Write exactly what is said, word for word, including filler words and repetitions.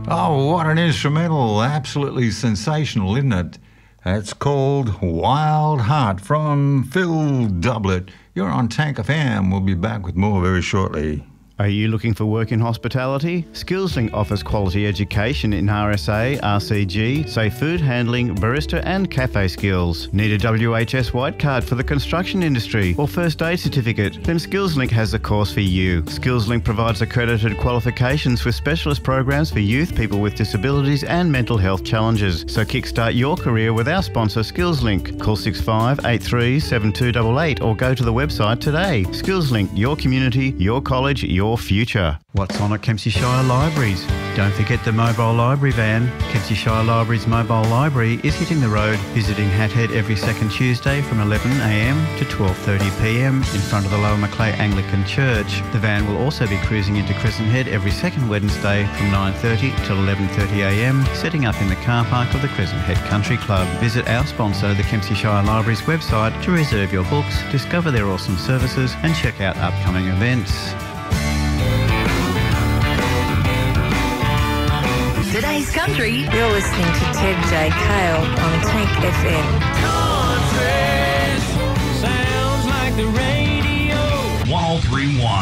Oh, what an instrumental. Absolutely sensational, isn't it? It's called Wild Heart from Phil Doublet. You're on Tank F M. We'll be back with more very shortly. Are you looking for work in hospitality? SkillsLink offers quality education in R S A, R C G, safe food handling, barista and cafe skills. Need a W H S white card for the construction industry or first aid certificate? Then SkillsLink has a course for you. SkillsLink provides accredited qualifications with specialist programs for youth, people with disabilities and mental health challenges. So kickstart your career with our sponsor SkillsLink. Call six five eight three seven two eight eight or go to the website today. SkillsLink, your community, your college, your future. What's on at Kempsey Shire Libraries? Don't forget the mobile library van. Kempsey Shire Libraries mobile library is hitting the road, visiting Hathead every second Tuesday from eleven a m to twelve thirty p m in front of the Lower Macleay Anglican Church. The van will also be cruising into Crescent Head every second Wednesday from nine thirty till eleven thirty a m, setting up in the car park of the Crescent Head Country Club. Visit our sponsor, the Kempsey Shire Libraries website to reserve your books, discover their awesome services and check out upcoming events. Today's Country. You're listening to Ted J. Kale on Tank F M. Country sounds like the radio. one oh three point one